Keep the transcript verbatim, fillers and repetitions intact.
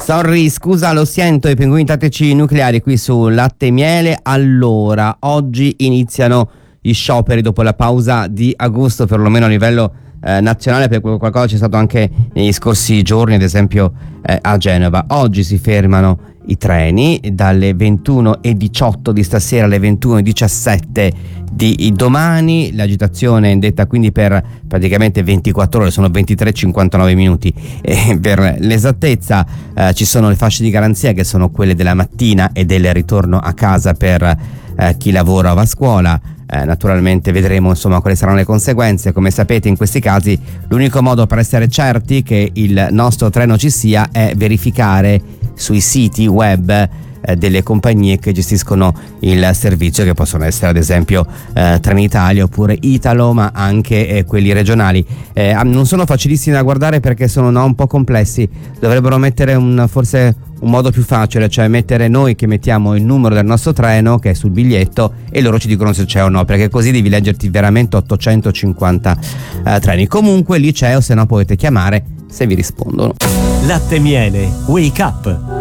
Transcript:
Sorry, scusa, lo sento, i pinguini tattici nucleari qui su Latte e Miele. Allora, oggi iniziano gli scioperi dopo la pausa di agosto, perlomeno a livello eh, nazionale, per qualcosa c'è stato anche negli scorsi giorni, ad esempio eh, a Genova. Oggi si fermano i treni dalle ventuno e diciotto di stasera alle ventuno e diciassette di domani. L'agitazione è indetta quindi per praticamente ventiquattro ore, sono ventitré e cinquantanove minuti e per l'esattezza eh, ci sono le fasce di garanzia che sono quelle della mattina e del ritorno a casa per eh, chi lavora o va a scuola. Eh, naturalmente vedremo insomma quali saranno le conseguenze. Come sapete, in questi casi l'unico modo per essere certi che il nostro treno ci sia è verificare sui siti web eh, delle compagnie che gestiscono il servizio, che possono essere ad esempio eh, Trenitalia oppure Italo, ma anche eh, quelli regionali. Eh, non sono facilissimi da guardare perché sono no, un po' complessi. Dovrebbero mettere un forse un modo più facile, cioè mettere noi che mettiamo il numero del nostro treno che è sul biglietto e loro ci dicono se c'è o no, perché così devi leggerti veramente ottocentocinquanta eh, treni. Comunque lì c'è, o se no potete chiamare se vi rispondono. Latte e Miele, wake up.